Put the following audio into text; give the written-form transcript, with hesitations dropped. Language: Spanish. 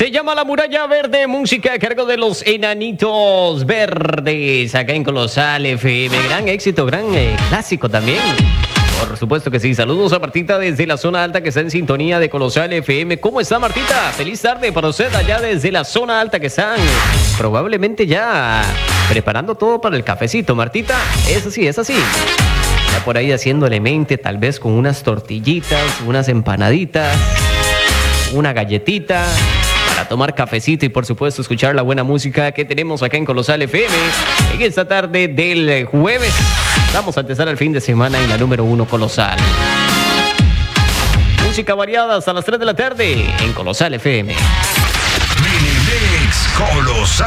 Se llama La Muralla Verde, música a cargo de los Enanitos Verdes, acá en Colosal FM. Gran éxito, gran clásico también. Por supuesto que sí. Saludos a Martita desde la zona alta que está en sintonía de Colosal FM. ¿Cómo está, Martita? Feliz tarde para usted allá desde la zona alta que están probablemente ya preparando todo para el cafecito, Martita. Es así, es así. Ya por ahí haciéndole mente, tal vez con unas tortillitas, unas empanaditas, una galletita para tomar cafecito y por supuesto escuchar la buena música que tenemos acá en Colosal FM en esta tarde del jueves. Vamos a empezar el fin de semana en la número 1 Colosal. Música variada hasta las 3 de la tarde en Colosal FM. Mini Mix Colosal.